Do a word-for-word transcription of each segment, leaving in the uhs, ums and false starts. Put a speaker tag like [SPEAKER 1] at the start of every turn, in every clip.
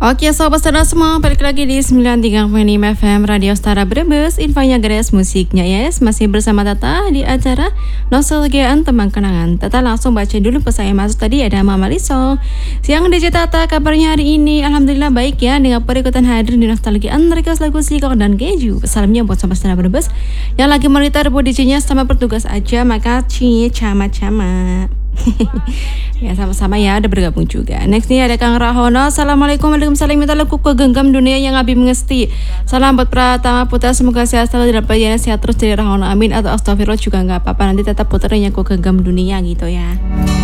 [SPEAKER 1] Oke sobat setara semua, balik lagi di sembilan puluh tiga koma lima F M Radio Setara Brebes. Infonya Gres, musiknya yes. Masih bersama Tata di acara Nostalgiaan Teman Kenangan. Tata langsung baca dulu pesan yang masuk tadi. Ada Mama Liso. Siang D J Tata, kabarnya hari ini Alhamdulillah baik ya. Dengan perikutan hadir di Nostalgiaan Request lagu Sikok dan Keju. Salamnya buat sobat Setara Brebes yang lagi monitor buat D J-nya sama bertugas aja. Makasih cama-cama. Ya sama-sama ya, ada bergabung juga. Next nih ada Kang Rahono. Assalamualaikum, waalaikumsalam. Minta lagu kegenggam dunia yang Abi mengesti. Salam buat Pratama Putra, semoga sehat selalu dapat ya, sehat terus dari Rahono, amin. Atau astagfirullah juga nggak apa-apa, nanti tetap puternya ku genggam dunia gitu ya.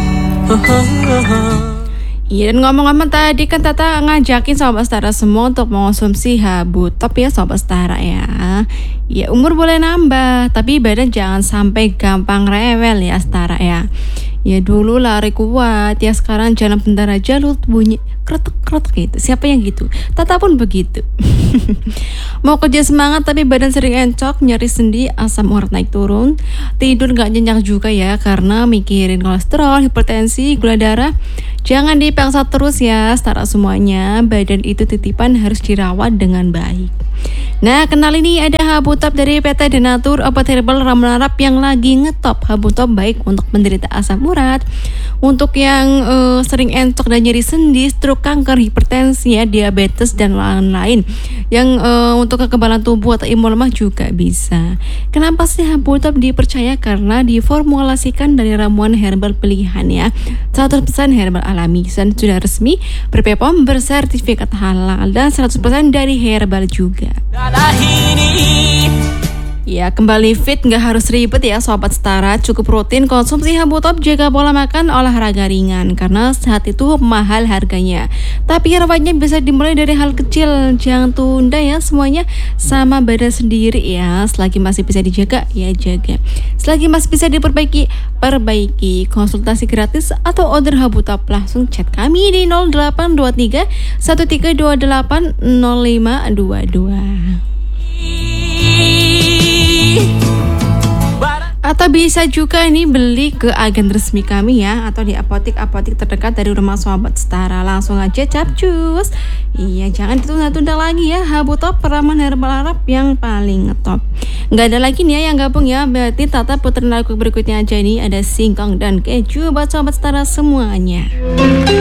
[SPEAKER 1] Iya, dan ngomong-ngomong tadi kan Tata ngajakin sobat setara semua untuk mengonsumsi habu top ya sobat setara ya. Ya umur boleh nambah, tapi badan jangan sampai gampang rewel ya setara ya. Ya dulu lari kuat, ya sekarang jalan bentar aja lu bunyi kretek-kretek gitu. Siapa yang gitu? Tata pun begitu. Mau kerja semangat tapi badan sering encok, nyeri sendi, asam urat naik turun, tidur gak nyenyak juga ya karena mikirin kolesterol, hipertensi, gula darah. Jangan dipaksa terus ya, setara semuanya. Badan itu titipan, harus dirawat dengan baik. Nah, kenal ini ada Habu Top dari P T Denatur, obat herbal ramuan Arab yang lagi ngetop. Habu Top baik untuk penderita asam urat, untuk yang uh, sering entok dan nyeri sendi, stroke, kanker, hipertensi, ya, diabetes dan lain-lain. Yang uh, untuk kekebalan tubuh atau imun lemah juga bisa. Kenapa sih Habu Top dipercaya? Karena diformulasikan dari ramuan herbal pilihan ya, seratus persen herbal alami dan sudah resmi ber P P O M, bersertifikat halal dan seratus persen dari herbal juga. Ya, kembali fit, nggak harus ribet ya sobat setara. Cukup rutin konsumsi Habu Top, jaga pola makan, olahraga ringan, karena saat itu mahal harganya. Tapi rawatnya bisa dimulai dari hal kecil. Jangan tunda ya, semuanya sama badan sendiri ya. Selagi masih bisa dijaga, ya jaga. Selagi masih bisa diperbaiki, perbaiki. Konsultasi gratis atau order Habu Top langsung chat kami di nol delapan dua tiga satu tiga dua delapan nol lima dua dua. Atau bisa juga ini beli ke agen resmi kami ya, atau di apotik-apotik terdekat dari rumah sobat setara. Langsung aja capcus. Iya, jangan ditunda-tunda lagi ya. Habu Top ramuan herbal Arab yang paling ngetop. Nggak ada lagi nih ya yang gabung ya. Berarti Tata puterin lagu berikutnya aja nih. Ada Singkong dan Keju buat sobat setara semuanya.